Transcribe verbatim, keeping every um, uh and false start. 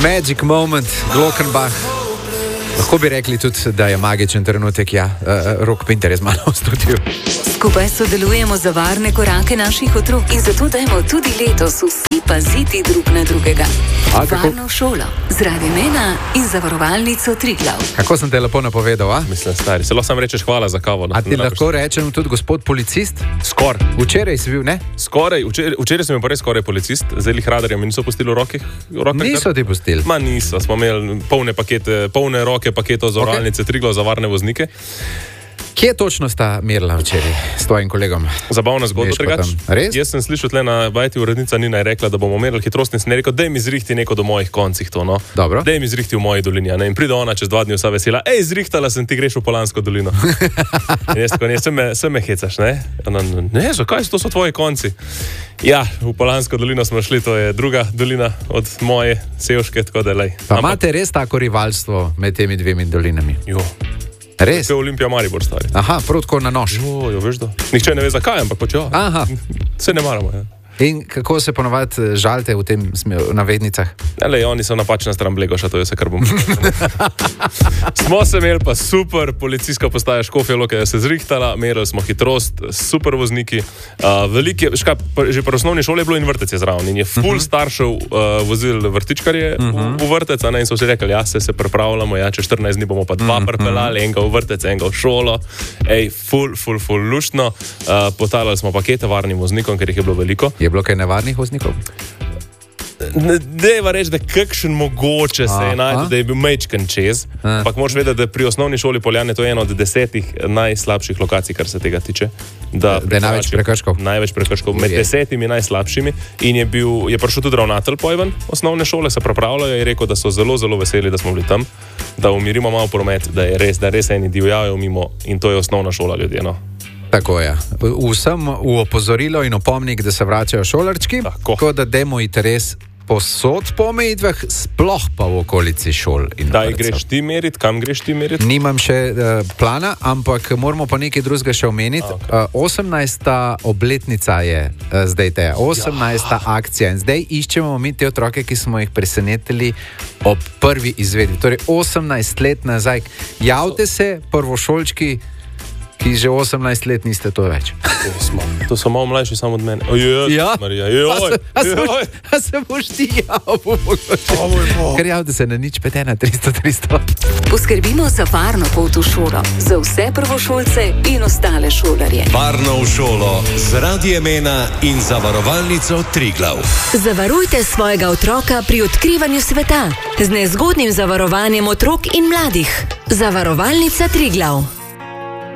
Magic moment, Glockenbach. Lahko bi rekli tudi, da je magičen trenutek, ja, uh, Rok Pinter je z mano v studiu. Skupaj sodelujemo za varne korake naših otrok in zato dajmo tudi letos vsi paziti drug na drugega. A, Varno šolo, zradi mena in zavarovalnico Triglav. Kako sem te lepo napovedal, a? Mislim, stari, se lahko sam rečeš hvala za kavo. A ti lahko rečem tudi gospod policist? Skor. Včeraj si bil, ne? Skoraj, včeraj, včeraj sem bil pa res skoraj policist, zelih radarjev mi niso pustili v rokih. Niso ti pustili? Ma niso, smo imeli polne pakete, polne roke paketov zavarovalnice okay. Triglav za varne voznike. Kje točno sta merila včeraj s tvojim kolegom? Zabavna zgodba, drugač. Res? Jaz sem slišal tle na vajti urednica Nina je rekla, da bomo merili hitrost in sem rekel, daj mi zrihti neko do mojih koncih to, no. Dobro. Daj mi zrihti v moji dolini, ne. In pride ona čez dva dni vsa vesela, ej, zrihtala sem, ti greš v Polansko dolino. In jaz tako, ne, se me, se me hecaš, ne. Ona, ne, zakaj so to so tvoji konci? Ja, v Polansko dolino smo šli, to je druga dolina od moje Sevške, tako da lej. Pa imate res tako rivalstvo med temi dvemi dolinami? Jo. Res? To je Olimpija Maribor, stari. Aha, prav tako na nož. Jo, jo, veš da. Nihče ne ve zakaj, ampak počejo. Aha. Se ne maramo, ja. In kako se ponovadi žalite v tem navednicah? Lej, oni so napačna stran Blegoša, to je vse, kar bom. Smo se imeli pa super, policijska postaja Škofja Loka je se zrihtala, merili smo hitrost, super vozniki. Uh, velike, škaj, že pri osnovni šoli je bilo in vrtec je zraven in je full uh -huh. staršev uh, vozil vrtičkarje uh -huh. v, v vrtec, a ne, in so vsi rekli, ja, se se pripravljamo, ja, čez štirinajst dni bomo pa dva uh -huh. pripeljali, enega v vrtec, enega v šolo. Ej, full, full, full luštno. Uh, potalali smo pakete varnim voznikom, ker jih je bilo veliko. Je bilo kaj nevarnih voznikov? Dejva reči, da kakšen mogoče se je najti, da je bil mečken čez, ampak moraš vedeti, da pri osnovni šoli Poljane to je ena od desetih najslabših lokacij, kar se tega tiče. Da, da je največ prekrškov. Največ prekrškov, med desetimi najslabšimi. In je, bil, je prišel tudi ravnatelj Pojven osnovne šole, se pripravljajo in je rekel, da so zelo, zelo veseli, da smo bili tam, da umirimo malo promet, da je res, da res eni divjajo mimo in to je osnovna šola ljudje, no. Tako je. Vsem v opozorilo in opomnik, da se vračajo šolarčki, tako da dajmo iti res posod po omejitvah, sploh pa v okolici šol. Daj greš ti meriti, kam greš ti meriti? Nimam še uh, plana, ampak moramo pa nekaj drugega še omeniti. Okay. Uh, osemnajsta obletnica je uh, zdaj te, osemnajsta ja. akcija in zdaj iščemo mi te otroke, ki smo jih presenetili ob prvi izvedbi. Torej osemnajst let nazaj. Javite se, prvošolčki, ki že osemnajst let niste to več. To so malo mlajši samo od mene. Ojej, ja? Marija, joj, a, se, a, a se boš ti javil? Ker javite se na nič pet ena tristo tristo. Poskrbimo za varno pot v šolo, za vse prvošolce in ostale šolarje. Varno v šolo z Radiem Ena in zavarovalnico Triglav. Zavarujte svojega otroka pri odkrivanju sveta z nezgodnim zavarovanjem otrok in mladih. Zavarovalnica Triglav.